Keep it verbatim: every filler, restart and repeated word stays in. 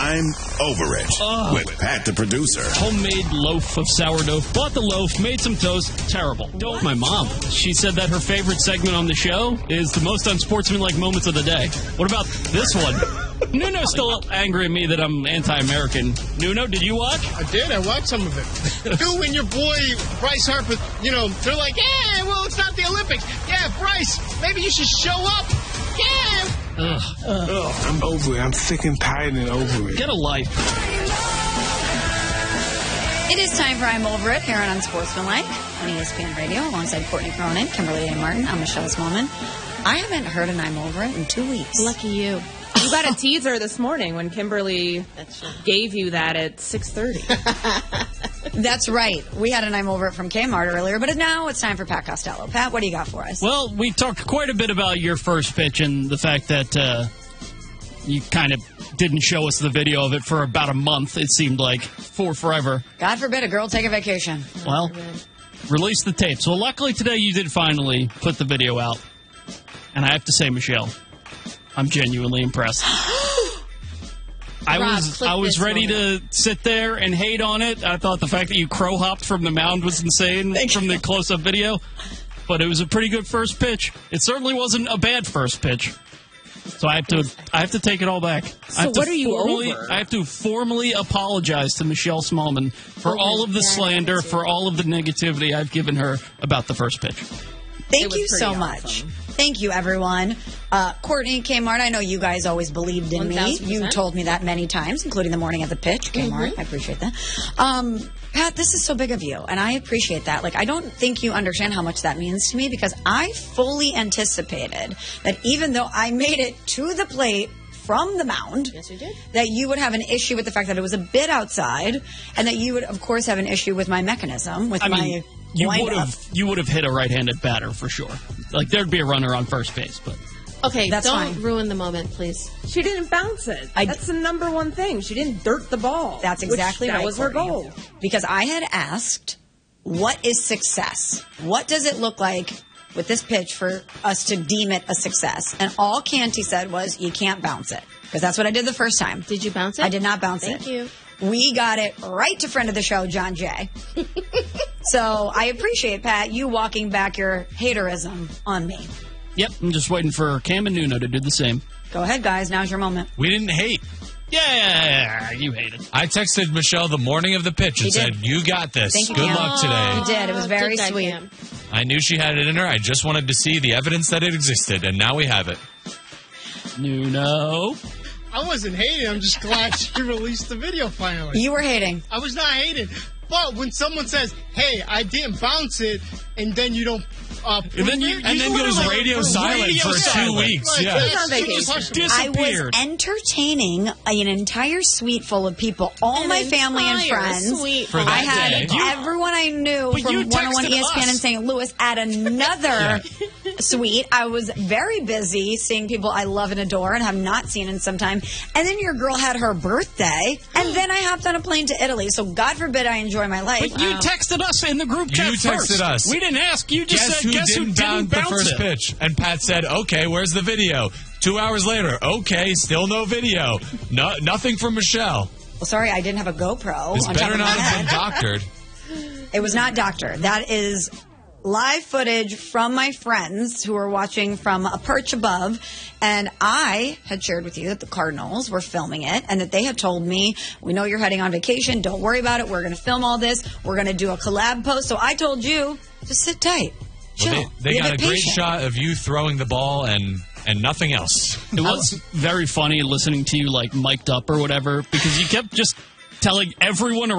I'm Over It Oh. with Pat the producer. Homemade loaf of sourdough. Bought the loaf, made some toast. Terrible. Don't. My mom. She said that her favorite segment on the show is the most unsportsmanlike moments of the day. What about this one? Nuno's still angry at me that I'm anti-American. Nuno, did you watch? I did. I watched some of it. Dude, when your boy Bryce Harper, you know, they're like, yeah, well, it's not the Olympics. Yeah, Bryce, maybe you should show up. Yeah. Ugh. Ugh. I'm over it. I'm sick and tired and over it. Get a life. It is time for I'm Over It here on Unsportsmanlike on E S P N Radio alongside Courtney Cronin, Kimberly A. Martin. I'm Michelle Smallman. I haven't heard an I'm Over It in two weeks. Lucky you. You got a teaser this morning when Kimberly gave you that at six thirty. That's right. We had an I'm Over It from Kmart earlier, but now it's time for Pat Costello. Pat, what do you got for us? Well, we talked quite a bit about your first pitch and the fact that uh, you kind of didn't show us the video of it for about a month, it seemed like, for forever. God forbid a girl take a vacation. Well, release the tape. So luckily today you did finally put the video out. And I have to say, Michelle, I'm genuinely impressed. I Rob, was clip I was this ready to sit there and hate on it. I thought the fact that you crow hopped from the mound was insane from the close-up video. But it was a pretty good first pitch. It certainly wasn't a bad first pitch. So I have to I have to take it all back. I have So what to are you formally, over? I have to formally apologize to Michelle Smallman for Over all of the that slander, attitude. for all of the negativity I've given her about the first pitch. Thank was you so pretty much. awesome. Thank you, everyone. Uh, Courtney, Kmart, I know you guys always believed in one me. thousand You percent. told me that many times, including the morning of the pitch. Kmart, Mm-hmm. I appreciate that. Um, Pat, this is so big of you, and I appreciate that. Like, I don't think you understand how much that means to me because I fully anticipated that even though I made it to the plate from the mound, Yes, you did. that you would have an issue with the fact that it was a bit outside, and that you would, of course, have an issue with my mechanism, with I my mean, you would wind-up. have you would have hit a right-handed batter for sure. Like there'd be a runner on first base, but Okay, That's don't fine. ruin the moment, please. She didn't bounce it. I- That's the number one thing. She didn't dirt the ball. That's which- exactly that right. was her Courtney. goal. Because I had asked, what is success? What does it look like with this pitch for us to deem it a success? And all Canty said was, you can't bounce it. Because that's what I did the first time. Did you bounce it? I did not bounce Thank it. you. We got it right to friend of the show, John Jay. So I appreciate, Pat, you walking back your haterism on me. yep, I'm just waiting for Cam and Nuno to do the same. Go ahead, guys. Now's your moment. We didn't hate. Yeah, you hate it. I texted Michelle the morning of the pitch and He did. said, you got this. Thank you, Good Cam. luck today. You did. It was very Good guy, sweet. Cam. I knew she had it in her. I just wanted to see the evidence that it existed, and now we have it. Nuno. I wasn't hating. I'm just glad she released the video finally. You were hating. I was not hating. But when someone says, hey, I didn't bounce it, and then you don't... Uh, And then you- and then goes radio silent for two weeks, Like, yeah. that's He's on super vacation. questionable. I was Disappeared. entertaining an entire suite full of people, all An my family and entire friends. suite For full that I had day. everyone I knew But from you one oh one texted E S P N us. in Saint Louis at another suite. I was very busy seeing people I love and adore and have not seen in some time. And then your girl had her birthday, and then I hopped on a plane to Italy. So God forbid I enjoy my life. But you texted us in the group chat You first. texted us. We didn't ask. You just Guess said, who guess didn't who bounce didn't the bounce first it? pitch? And Pat said, okay, where's the video? Two hours later, okay, still no video. No, nothing from Michelle. Well, sorry, I didn't have a GoPro This on top better of my not have head. been doctored. It was not doctor. That is live footage from my friends who were watching from a perch above. And I had shared with you that the Cardinals were filming it and that they had told me, we know you're heading on vacation. Don't worry about it. We're going to film all this. We're going to do a collab post. So I told you, just sit tight. Chill. Well, they Be they a got a bit great patient. shot of you throwing the ball and and nothing else. It was very funny listening to you like mic'd up or whatever because you kept just telling everyone